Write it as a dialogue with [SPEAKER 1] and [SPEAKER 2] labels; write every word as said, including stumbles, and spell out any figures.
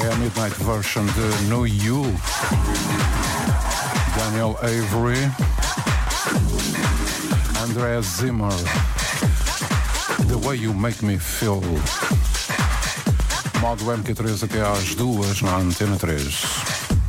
[SPEAKER 1] É a Midnight Version de No You, Daniel Avery, Andrea Zimmer, The Way You Make Me Feel. Modo M Q três até às duas na Antena três.